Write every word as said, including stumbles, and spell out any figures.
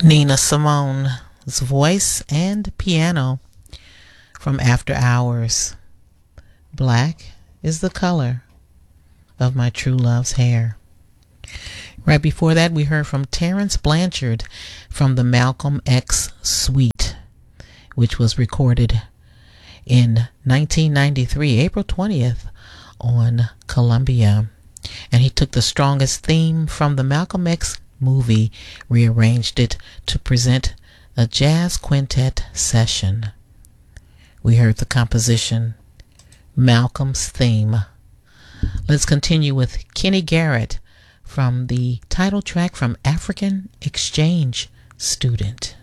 Nina Simone's voice and piano from After Hours. Black is the color of my true love's hair. Right before that, we heard from Terrence Blanchard from the Malcolm X Suite, which was recorded in nineteen ninety-three, April twentieth, on Columbia. And he took the strongest theme from the Malcolm X movie, rearranged it to present a jazz quintet session. We heard the composition, Malcolm's Theme. Let's continue with Kenny Garrett from the title track from African Exchange Student.